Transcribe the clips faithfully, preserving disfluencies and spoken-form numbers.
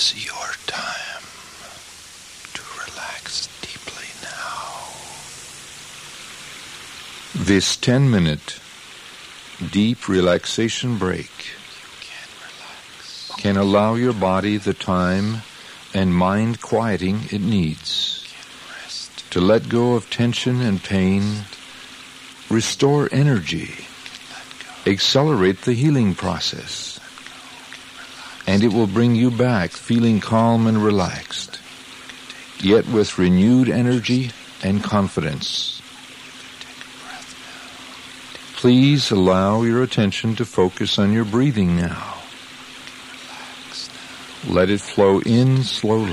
is your time to relax deeply now. This ten-minute deep relaxation break Can relax. can allow your body the time and mind quieting it needs Can rest. to let go of tension and pain, restore energy, Let go. accelerate the healing process, Relax. and it will bring you back feeling calm and relaxed, yet with renewed energy and confidence. Take a breath now. Please allow your attention to focus on your breathing now. Relax now. Let it flow in slowly.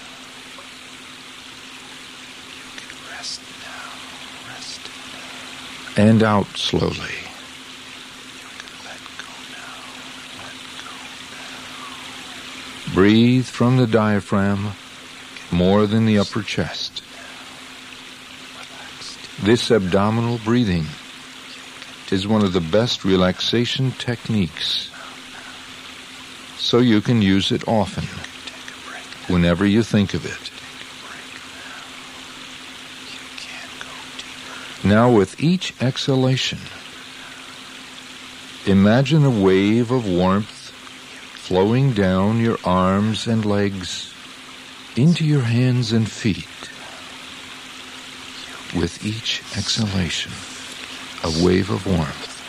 You can rest now. Rest now. And out slowly. You can let go now. Let go now. Breathe from the diaphragm more than the upper chest. Relax. This abdominal breathing is one of the best relaxation techniques, so you can use it often Take a break now. whenever you think of it. Take a break now. You can go deeper. Now with each exhalation, imagine a wave of warmth flowing down your arms and legs into your hands and feet. With each exhalation, a wave of warmth